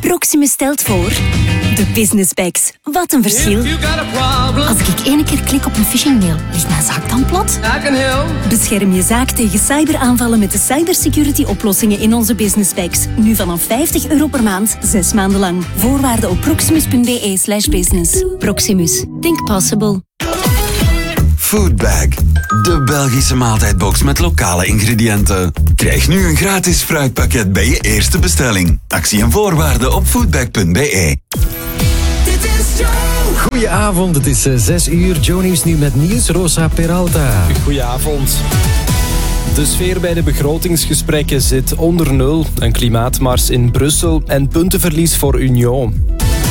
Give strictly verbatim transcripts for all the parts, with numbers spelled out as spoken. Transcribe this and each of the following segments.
Proximus stelt voor... De Business Bags. Wat een verschil. Als ik één keer klik op een phishingmail, ligt mijn zaak dan plat? Bescherm je zaak tegen cyberaanvallen met de cybersecurity-oplossingen in onze Business Bags. Nu vanaf vijftig euro per maand, zes maanden lang. Voorwaarden op proximus.be slash business. Proximus. Think possible. Foodbag. De Belgische maaltijdbox met lokale ingrediënten. Krijg nu een gratis fruitpakket bij je eerste bestelling. Actie en voorwaarden op foodbag punt be. Goedenavond, het is zes uur. Joe Nieuws nu met Niels Rosa Peralta. Goedenavond. De sfeer bij de begrotingsgesprekken zit onder nul. Een klimaatmars in Brussel en puntenverlies voor Union.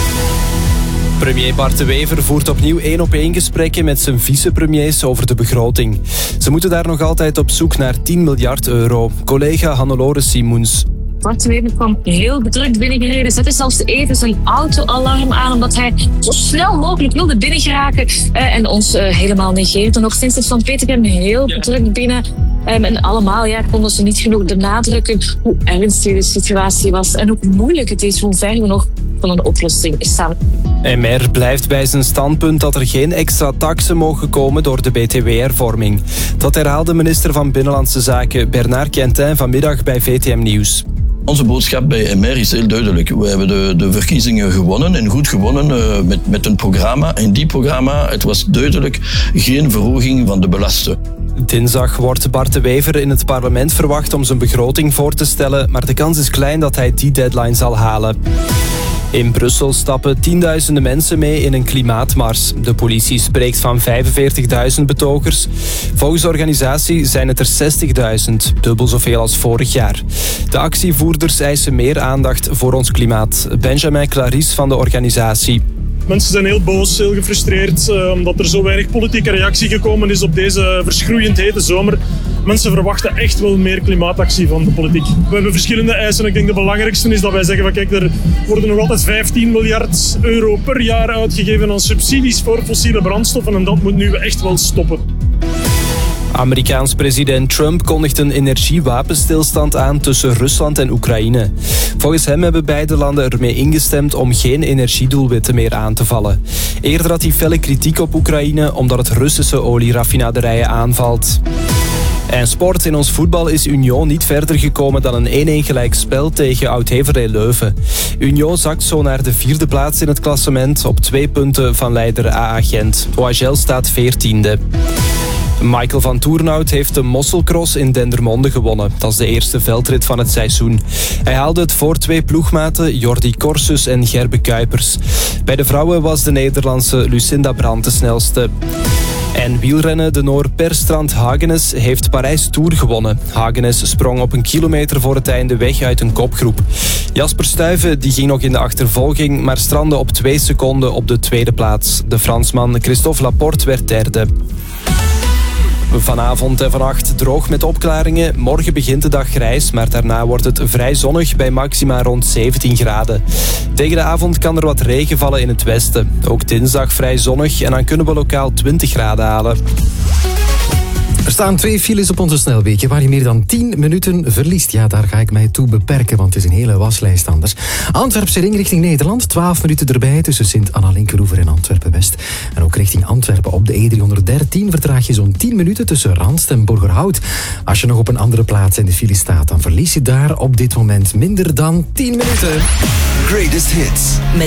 Premier Bart De Wever voert opnieuw één-op-één gesprekken met zijn vicepremiers over de begroting. Ze moeten daar nog altijd op zoek naar tien miljard euro. Collega Hannelore Simoens. Bart De Wever kwam heel bedrukt binnengereden. Zette zelfs even zijn autoalarm aan, omdat hij zo snel mogelijk wilde binnengeraken uh, en ons uh, helemaal negeerde. Nog sinds het van Peter kwam heel bedrukt binnen. Um, en allemaal ja, konden ze niet genoeg benadrukken hoe ernstig de situatie was en hoe moeilijk het is, hoe ver we nog van een oplossing staan. M R blijft bij zijn standpunt dat er geen extra taksen mogen komen door de B T W-hervorming. Dat herhaalde minister van Binnenlandse Zaken Bernard Quentin vanmiddag bij V T M Nieuws. Onze boodschap bij M R is heel duidelijk. We hebben de, de verkiezingen gewonnen en goed gewonnen uh, met, met een programma. En die programma, het was duidelijk geen verhoging van de belasten. Dinsdag wordt Bart De Wever in het parlement verwacht om zijn begroting voor te stellen, maar de kans is klein dat hij die deadline zal halen. In Brussel stappen tienduizenden mensen mee in een klimaatmars. De politie spreekt van vijfenveertigduizend betogers. Volgens de organisatie zijn het er zestigduizend, dubbel zoveel als vorig jaar. De actievoerders eisen meer aandacht voor ons klimaat. Benjamin Clarice van de organisatie. Mensen zijn heel boos, heel gefrustreerd, uh, omdat er zo weinig politieke reactie gekomen is op deze verschroeiend hete zomer. Mensen verwachten echt wel meer klimaatactie van de politiek. We hebben verschillende eisen. Ik denk de belangrijkste is dat wij zeggen van kijk, er worden nog altijd vijftien miljard euro per jaar uitgegeven aan subsidies voor fossiele brandstoffen en dat moet nu echt wel stoppen. Amerikaans president Trump kondigt een energiewapenstilstand aan tussen Rusland en Oekraïne. Volgens hem hebben beide landen ermee ingestemd om geen energiedoelwitten meer aan te vallen. Eerder had hij felle kritiek op Oekraïne omdat het Russische olieraffinaderijen aanvalt. En sport. In ons voetbal is Union niet verder gekomen dan een één-één gelijkspel tegen Oud-Heverlee Leuven. Union zakt zo naar de vierde plaats in het klassement op twee punten van leider A A Gent. O H L staat veertiende. Michael van Toernout heeft de Mosselcross in Dendermonde gewonnen. Dat is de eerste veldrit van het seizoen. Hij haalde het voor twee ploegmaten, Jordi Corsus en Gerbe Kuipers. Bij de vrouwen was de Nederlandse Lucinda Brandt de snelste. En wielrennen, de Noor Per Strand Hagenes heeft Parijs Tour gewonnen. Hagenes sprong op een kilometer voor het einde weg uit een kopgroep. Jasper Stuyven die ging nog in de achtervolging, maar strandde op twee seconden op de tweede plaats. De Fransman Christophe Laporte werd derde. Vanavond en vannacht droog met opklaringen. Morgen begint de dag grijs, maar daarna wordt het vrij zonnig bij maxima rond zeventien graden. Tegen de avond kan er wat regen vallen in het westen. Ook dinsdag vrij zonnig en dan kunnen we lokaal twintig graden halen. Er staan twee files op onze snelwegen waar je meer dan tien minuten verliest. Ja, daar ga ik mij toe beperken, want het is een hele waslijst anders. Antwerpse ring richting Nederland, twaalf minuten erbij tussen Sint-Anna-Linkeroever en Antwerpen-West. En ook richting Antwerpen op de E driehonderddertien vertraag je zo'n tien minuten tussen Randst en Borgerhout. Als je nog op een andere plaats in de file staat, dan verlies je daar op dit moment minder dan tien minuten. Greatest Hits. Met